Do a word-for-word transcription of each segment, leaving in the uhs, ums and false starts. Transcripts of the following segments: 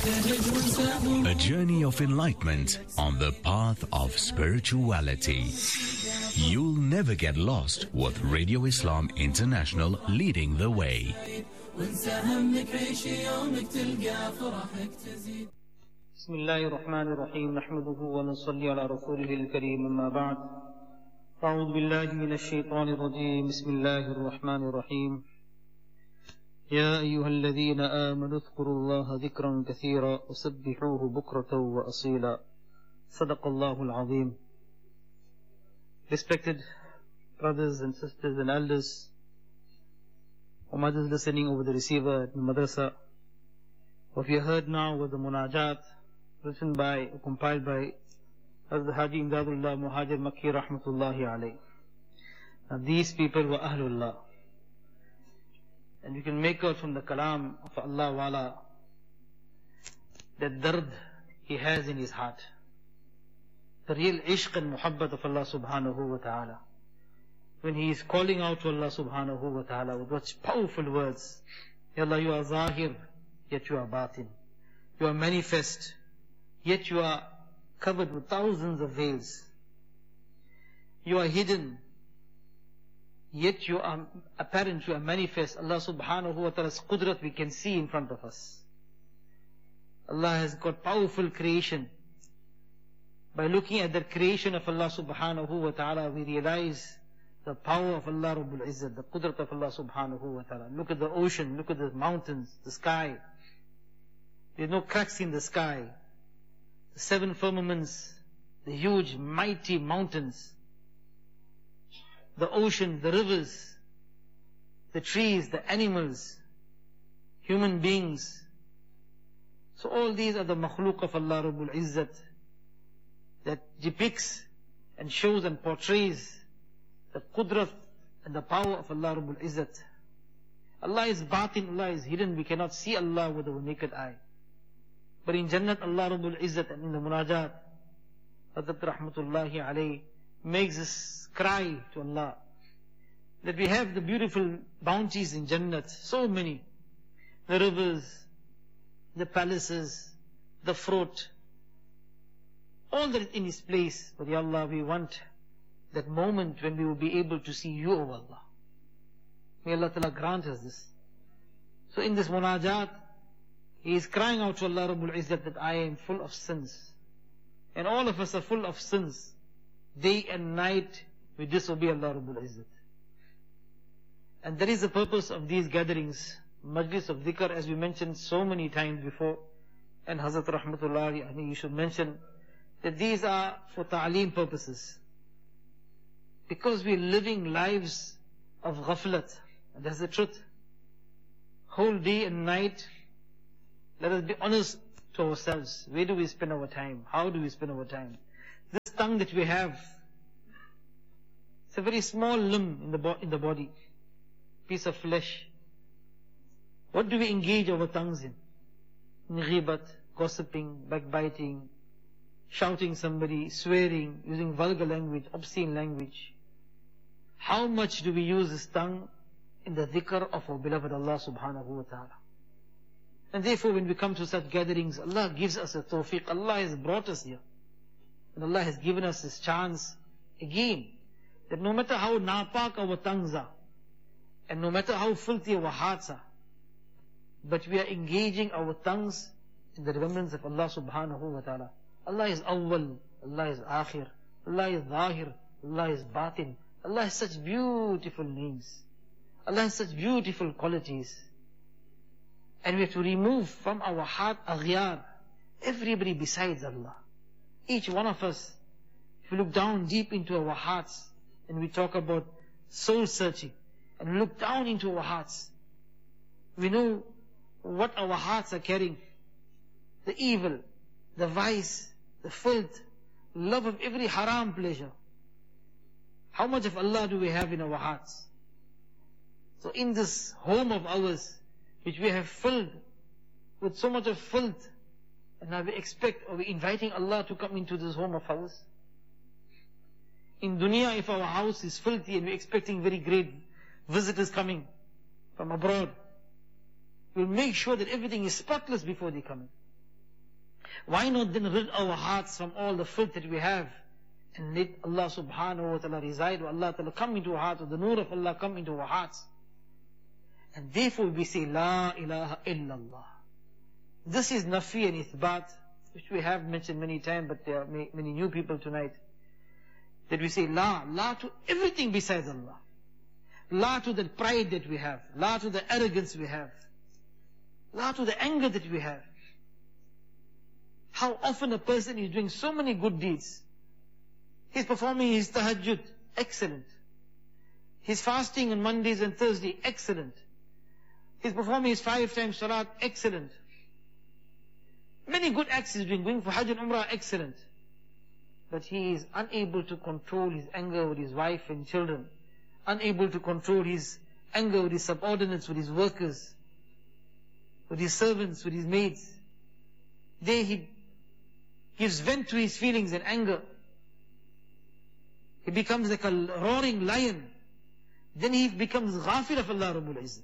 A journey of enlightenment on the path of spirituality. You'll never get lost with Radio Islam International leading the way. بسم الله الرحمن الرحيم نحمده ونصلي على رسوله الكريم أما بعد أعوذ بالله من الشيطان الرجيم بسم الله الرحمن الرحيم يا أيها الذين آمنوا اذكروا الله ذكرا كثيرا وسبحوه بكرة وأصيلا صدق الله العظيم. Respected brothers and sisters and elders, or mothers listening over the receiver at the madrasa, what we heard now was the munajat written by, or compiled by Hazrat Haji Imdadullah Muhajir Makki Rahmatullahi alayh. Now these people were Ahlullah. And you can make out from the kalam of Allah Wala that dard he has in his heart. The real ishq and muhabbat of Allah subhanahu wa ta'ala. When he is calling out to Allah subhanahu wa ta'ala with such powerful words, Ya Allah, you are zahir, yet you are batin. You are manifest, yet you are covered with thousands of veils. You are hidden, yet you are apparent, you are manifest. Allah subhanahu wa ta'ala's qudrat we can see in front of us. Allah has got powerful creation. By looking at the creation of Allah subhanahu wa ta'ala, we realize the power of Allah Rabbul Izzat, the qudrat of Allah subhanahu wa ta'ala. Look at the ocean, look at the mountains, the sky. There's no cracks in the sky. The seven firmaments, the huge, mighty mountains, the ocean, the rivers, the trees, the animals, human beings. So all these are the makhluk of Allah Rabbul Izzat that depicts and shows and portrays the qudrat and the power of Allah Rabbul Izzat. Allah is batin, Allah is hidden. We cannot see Allah with our naked eye. But in Jannat, Allah Rabbul Izzat and in the munajat, Hazrat Rahmatullahi alayhi makes us cry to Allah that we have the beautiful bounties in Jannat, so many. The rivers, the palaces, the fruit, all that is in His place. But Ya Allah, we want that moment when we will be able to see You, O Allah. May Allah Ta'ala grant us this. So in this munajat, he is crying out to Allah Rabbul Izzat that I am full of sins. And all of us are full of sins. Day and night we disobey Allah Rabbul Izzat. And that is the purpose of these gatherings, majlis of dhikr, as we mentioned so many times before. And Hazrat Rahmatullahi, I think you should mention that these are for ta'aleem purposes. Because we are living lives of ghaflat. And that's the truth. Whole day and night, let us be honest to ourselves. Where do we spend our time? How do we spend our time? This tongue that we have, it's a very small limb in the, bo- in the body, piece of flesh. What do we engage our tongues in? In ghibat, gossiping, backbiting, shouting somebody, swearing, using vulgar language, obscene language. How much do we use this tongue in the dhikr of our beloved Allah subhanahu wa ta'ala? And therefore when we come to such gatherings, Allah gives us a tawfiq. Allah has brought us here. And Allah has given us this chance again, that no matter how napak our tongues are, and no matter how filthy our hearts are, but we are engaging our tongues in the remembrance of Allah subhanahu wa ta'ala. Allah is awwal, Allah is akhir, Allah is zahir, Allah is batin. Allah has such beautiful names. Allah has such beautiful qualities. And we have to remove from our heart aghyar, everybody besides Allah. Each one of us, if we look down deep into our hearts, and we talk about soul searching, and we look down into our hearts, we know what our hearts are carrying. The evil, the vice, the filth, love of every haram pleasure. How much of Allah do we have in our hearts? So in this home of ours, which we have filled with so much of filth, and now we expect, or we inviting Allah to come into this home of ours. In dunya, if our house is filthy and we're expecting very great visitors coming from abroad, we'll make sure that everything is spotless before they come in. Why not then rid our hearts from all the filth that we have and let Allah subhanahu wa ta'ala reside, or Allah ta'ala come into our hearts, or the nur of Allah come into our hearts. And therefore we say, La ilaha illallah. This is nafi and ithbat, which we have mentioned many times, but there are many new people tonight. That we say La, La to everything besides Allah. La to the pride that we have. La to the arrogance we have. La to the anger that we have. How often a person is doing so many good deeds. He's performing his tahajjud, excellent. He's fasting on Mondays and Thursdays, excellent. He's performing his five times salat, excellent. Many good acts he's doing, going for Hajj and Umrah, excellent. But he is unable to control his anger with his wife and children. Unable to control his anger with his subordinates, with his workers, with his servants, with his maids. There he gives vent to his feelings and anger. He becomes like a roaring lion. Then he becomes ghafil of Allah Rabbul Izzat.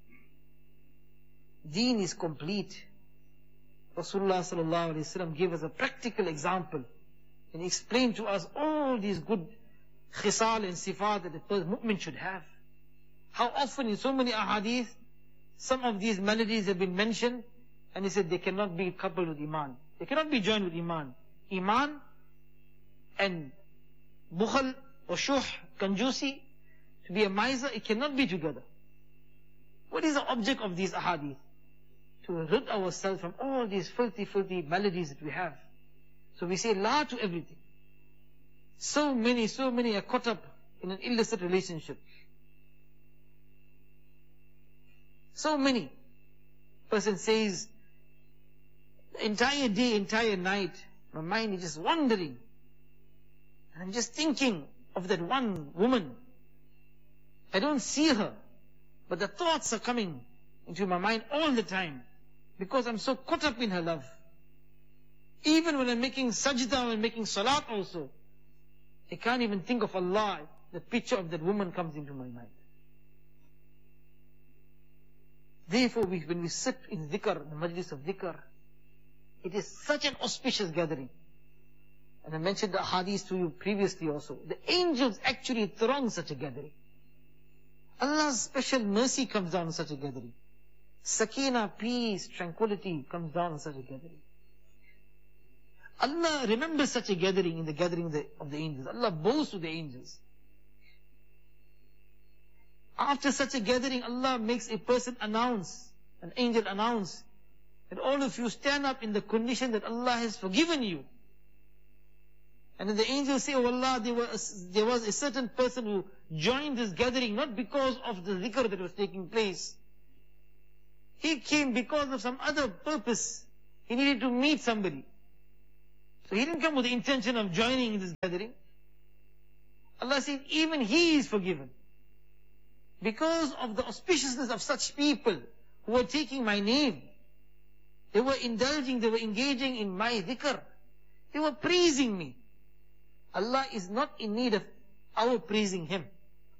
Deen is complete. Rasulullah sallallahu alayhi wa sallam gave us a practical example and explained to us all these good khisal and sifat that a mu'min should have. How often in so many ahadith, some of these melodies have been mentioned, and he said they cannot be coupled with iman. They cannot be joined with iman. Iman and bukhal or shuh, kanjusi, to be a miser, it cannot be together. What is the object of these ahadith? To rid ourselves from all these filthy, filthy melodies that we have. So we say la to everything. So many, so many are caught up in an illicit relationship. So many. Person says, the entire day, entire night, my mind is just wandering. And I'm just thinking of that one woman. I don't see her, but the thoughts are coming into my mind all the time, because I'm so caught up in her love. Even when I'm making sajda, when making salat also, I can't even think of Allah. The picture of that woman comes into my mind. Therefore, we, when we sit in dhikr, the majlis of dhikr, it is such an auspicious gathering. And I mentioned the hadith to you previously also. The angels actually throng such a gathering. Allah's special mercy comes down in such a gathering. Sakina, peace, tranquility comes down in such a gathering. Allah remembers such a gathering in the gathering of the, of the angels. Allah bows to the angels. After such a gathering, Allah makes a person announce, an angel announce, that all of you stand up in the condition that Allah has forgiven you. And then the angels say, oh Allah, there was, there was a certain person who joined this gathering, not because of the dhikr that was taking place. He came because of some other purpose. He needed to meet somebody. So he didn't come with the intention of joining in this gathering. Allah said, even he is forgiven. Because of the auspiciousness of such people who were taking my name. They were indulging, they were engaging in my dhikr. They were praising me. Allah is not in need of our praising Him.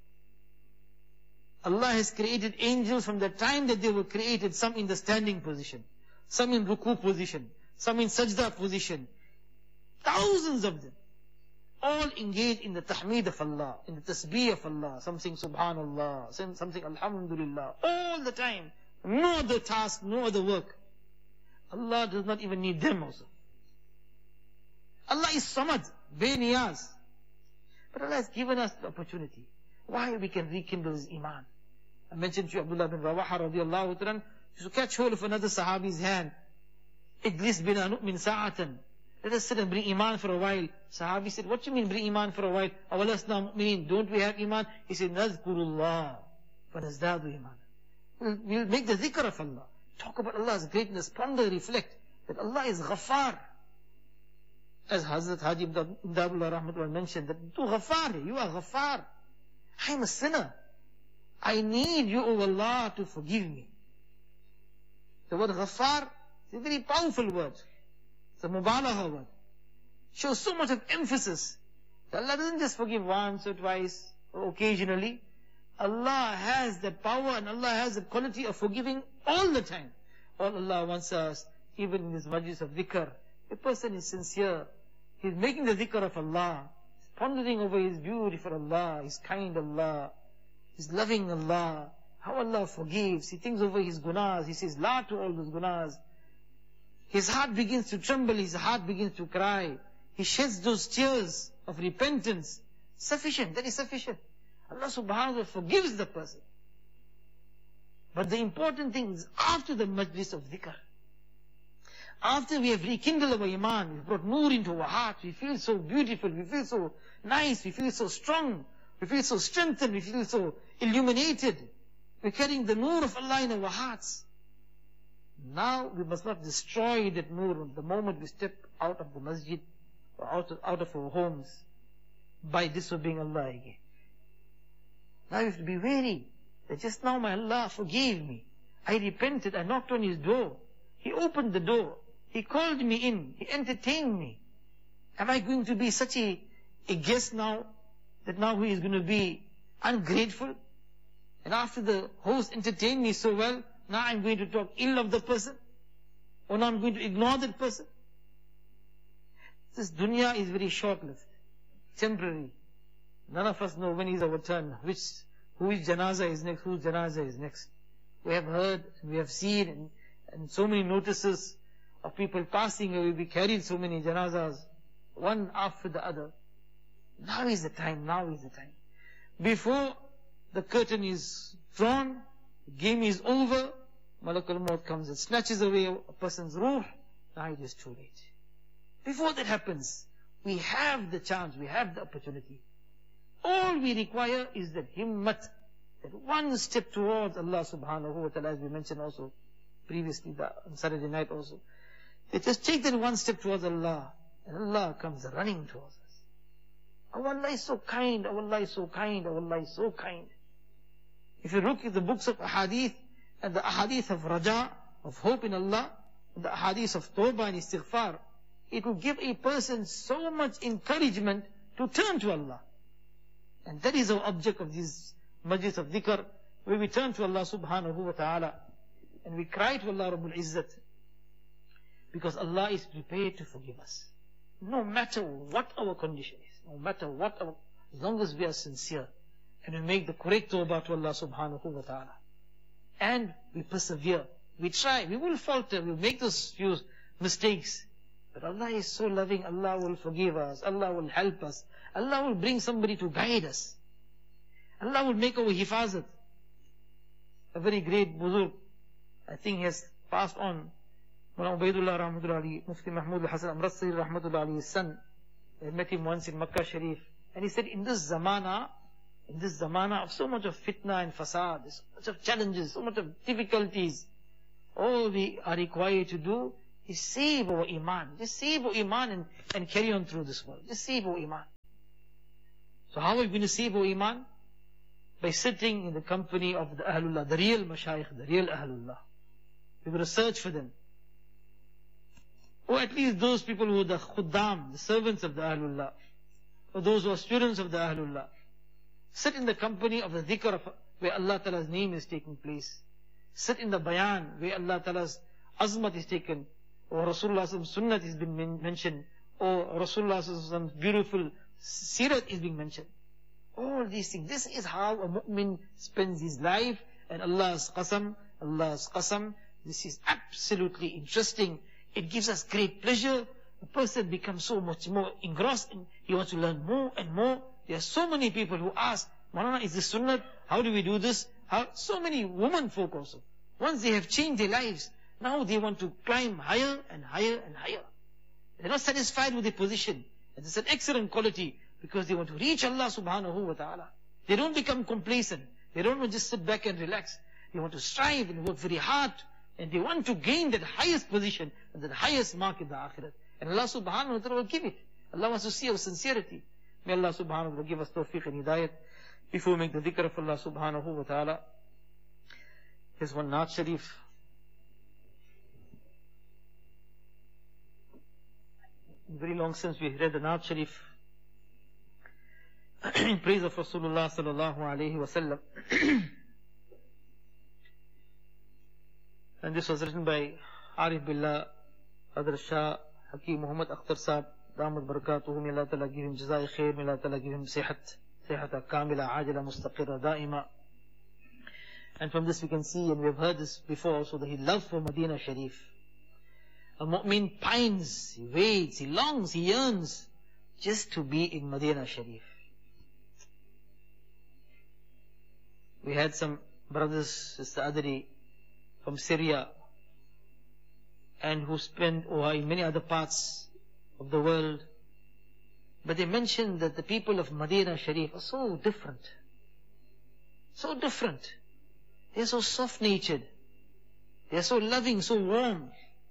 Allah has created angels from the time that they were created, some in the standing position, some in ruku position, some in sajda position. Thousands of them. All engaged in the tahmeed of Allah, in the tasbih of Allah, something subhanallah, something alhamdulillah, all the time. No other task, no other work. Allah does not even need them also. Allah is samad, be-niyaz. But Allah has given us the opportunity. Why we can rekindle his iman. I mentioned to you Abdullah bin Rawaha radiallahu ta'ala, used to catch hold of another sahabi's hand. Idlis bina nu'min sa'atan. Let us sit and bring iman for a while. Sahabi said, what do you mean bring iman for a while? Awalasna mu'minin, don't we have iman? He said, Nazkurullah, fanazdadu iman. We'll, we'll make the dhikr of Allah. Talk about Allah's greatness, ponder, reflect that Allah is Ghaffar. As Hazrat Haji Imdadullah Rahmatullah mentioned, that tu Ghaffar, you are Ghaffar. I am a sinner. I need you, O Allah, to forgive me. The word Ghaffar is a very powerful word. It's a mubalagha word. Shows so much of emphasis. Allah doesn't just forgive once or twice or occasionally. Allah has the power and Allah has the quality of forgiving all the time. All Allah wants us, even in this majlis of dhikr, A person is sincere. He's making the dhikr of Allah. He's pondering over His beautiful Allah, His kind Allah, His loving Allah, how Allah forgives. He thinks over His gunas. He says la to all those gunas. His heart begins to tremble. His heart begins to cry. He sheds those tears of repentance. Sufficient. That is sufficient. Allah subhanahu wa ta'ala forgives the person. But the important thing is after the majlis of dhikr, after we have rekindled our iman, we've brought nur into our heart, we feel so beautiful, we feel so nice, we feel so strong, we feel so strengthened, we feel so illuminated. We're carrying the nur of Allah in our hearts. Now we must not destroy that nur the moment we step out of the masjid or out of, out of our homes by disobeying Allah again. Now you have to be wary that just now my Allah forgave me. I repented, I knocked on His door. He opened the door. He called me in. He entertained me. Am I going to be such a, a guest now that now He is going to be ungrateful? And after the host entertained me so well, now I'm going to talk ill of the person? Or now I'm going to ignore that person? This dunya is very short-lived, temporary. None of us know when is our turn, which, whose janazah is next, whose janazah is next. We have heard, we have seen, and, and so many notices of people passing away. We carried so many janazahs, one after the other. Now is the time, now is the time. Before the curtain is drawn, the game is over, Malakul Maut comes and snatches away a person's ruh, now it is too late. Before that happens, we have the chance, we have the opportunity. All we require is that himmat, that one step towards Allah subhanahu wa ta'ala, as we mentioned also previously on Saturday night also. They just take that one step towards Allah, and Allah comes running towards us. Our Allah is so kind, our Allah is so kind, our Allah is so kind. If you look at the books of ahadith, and the ahadith of raja, of hope in Allah, and the ahadith of tawbah and istighfar, it will give a person so much encouragement to turn to Allah. And that is our object of this majlis of dhikr, where we turn to Allah subhanahu wa ta'ala, and we cry to Allah Rabbul Izzat, because Allah is prepared to forgive us. No matter what our condition is, no matter what our, as long as we are sincere, and we make the correct tawbah to Allah subhanahu wa ta'ala, and we persevere, we try, we will falter, we will make those few mistakes, but Allah is so loving, Allah will forgive us, Allah will help us, Allah will bring somebody to guide us, Allah will make our hifazat. A very great buzurg, I think he has passed on, Mullah Ubaidullah Rahmatullah Ali, Mufti Mahmud Hassan Amratsir Rahmatullah Ali's son. I met him once in Makkah Sharif, and he said, in this zamana, in this zamana of so much of fitna and fasad, so much of challenges, so much of difficulties, all we are required to do is save our iman. Just save our iman and, and carry on through this world. Just save our iman. So how are we going to save our iman? By sitting in the company of the Ahlullah, the real Mashayikh, the real Ahlullah. We're going to search for them. Or at least those people who are the khuddam, the servants of the Ahlullah, or those who are students of the Ahlullah. Sit in the company of the dhikr of, where Allah Ta'ala's name is taking place. Sit in the bayan where Allah Ta'ala's azmat is taken, or Rasulullah's sunnat is being men- mentioned, or Rasulullah's beautiful sirat is being mentioned. All these things. This is how a mu'min spends his life, and Allah's qasam, Allah's qasam. This is absolutely interesting. It gives us great pleasure. A person becomes so much more engrossed, and he wants to learn more and more. There are so many people who ask, Maulana, is this sunnah? How do we do this? How? So many women folk also. Once they have changed their lives, now they want to climb higher and higher and higher. They're not satisfied with their position. And it's an excellent quality, because they want to reach Allah subhanahu wa ta'ala. They don't become complacent. They don't want to just sit back and relax. They want to strive and work very hard. And they want to gain that highest position and that highest mark in the akhirat. And Allah subhanahu wa ta'ala will give it. Allah wants to see our sincerity. May Allah subhanahu wa ta'ala give us tawfiq and hidayat. Before we make the dhikr of Allah subhanahu wa ta'ala, here's one Naat Sharif. Very long since we read the Naat Sharif in praise of Rasulullah sallallahu alayhi wa sallam. And this was written by Arif Billah Adar Shah Hakim Muhammad Akhtar Saab, Damat Barakatuhu, may Allah Ta'ala give him Jazai Khair, may Allah Ta'ala give him Sihat, Sihata Kamila, Ajila, Mustaqira, Daima. And from this we can see, and we have heard this before also, that he loved for Medina Sharif. A mu'min pines, he waits, he longs, he yearns just to be in Medina Sharif. We had some brothers, Sister Adri, from Syria, and who spent, or in many other parts of the world. But they mentioned that the people of Medina Sharif are so different. So different. They are so soft-natured. They are so loving, so warm.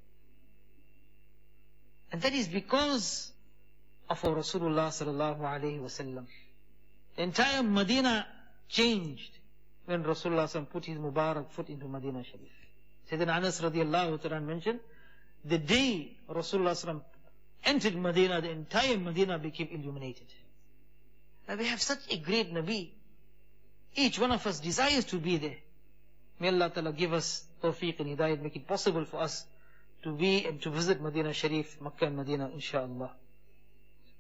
And that is because of our Rasulullah sallallahu alayhi wa sallam. The entire Medina changed when Rasulullah sallallahu alayhi wa sallam put his Mubarak foot into Medina Sharif. Sayyidina Anas radiallahu ta'ala mentioned, the day Rasulullah sallallahu alayhi wa sallam entered Medina, the entire Medina became illuminated. Now we have such a great Nabi. Each one of us desires to be there. May Allah Ta'ala give us tawfiq and hidayat, make it possible for us to be and to visit Medina Sharif, Makkah and Medina, inshaAllah.